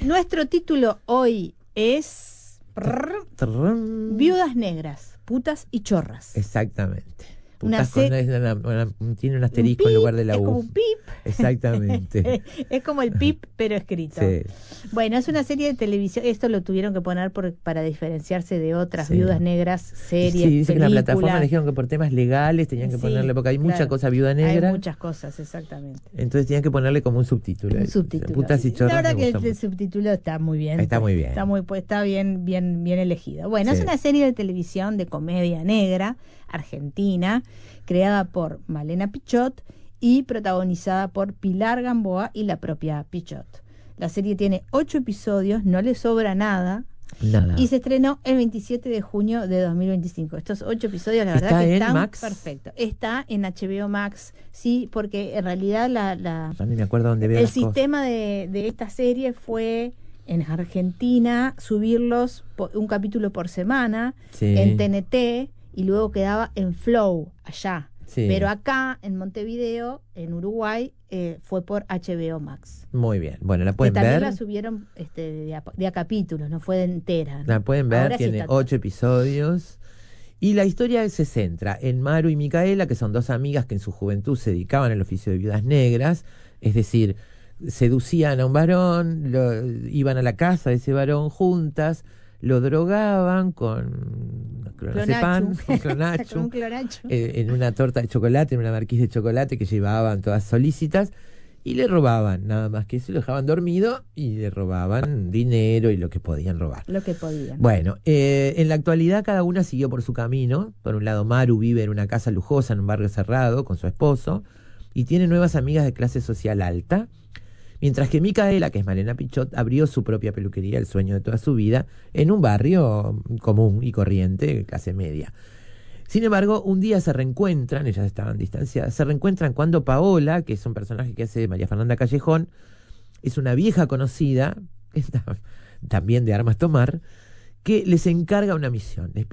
Nuestro título hoy es Viudas Negras, putas y chorras. Exactamente. Una Putas tiene un asterisco pip, en lugar de la U. Es como un pip. Exactamente. Es como el pip, pero escrito. Sí. Bueno, es una serie de televisión. Esto lo tuvieron que poner para diferenciarse de otras Sí. Viudas Negras, series, Sí, dice que en la películas. plataforma le dijeron que por temas legales tenían que ponerle, porque hay mucha cosa viuda negra. Hay muchas cosas, exactamente. Entonces tenían que ponerle como un subtítulo. Un subtítulo. Putas y chorras. La verdad que el mucho. subtítulo está muy bien. Está muy bien. Está bien elegido. Bueno, Sí. es una serie de televisión de comedia negra, argentina, creada por Malena Pichot y protagonizada por Pilar Gamboa y la propia Pichot. La serie tiene 8 episodios, no le sobra nada. Nada. Y se estrenó el 27 de junio de 2025. Estos 8 episodios, la verdad que están perfectos. Está en HBO Max, sí, porque en realidad Ya ni me acuerdo dónde veo el las sistema de esta serie fue en Argentina subirlos un capítulo por semana, Sí. en TNT, y luego quedaba en Flow allá. Sí. Pero acá en Montevideo, en Uruguay, fue por HBO Max. Muy bien. Bueno, la pueden que también ver. la subieron de a capítulos, no fue de entera, ¿no? La pueden ver, Ahora sí tiene está 8 episodios. Y la historia se centra en Maru y Micaela, que son dos amigas que en su juventud se dedicaban al oficio de viudas negras, es decir, seducían a un varón, iban a la casa de ese varón juntas, lo drogaban con clonazepam, con clonacho, con un clonacho. En una torta de chocolate, en una marquise de chocolate que llevaban todas solícitas, y le robaban, nada más que eso, lo dejaban dormido y le robaban dinero y lo que podían robar. Lo que podían. Bueno, en la actualidad cada una siguió por su camino. Por un lado, Maru vive en una casa lujosa en un barrio cerrado con su esposo y tiene nuevas amigas de clase social alta, mientras que Micaela, que es Malena Pichot, abrió su propia peluquería, el sueño de toda su vida, en un barrio común y corriente, clase media. Sin embargo, un día se reencuentran, ellas estaban distanciadas, se reencuentran cuando Paola, que es un personaje que hace María Fernanda Callejón, es una vieja conocida, también de armas tomar, que les encarga una misión.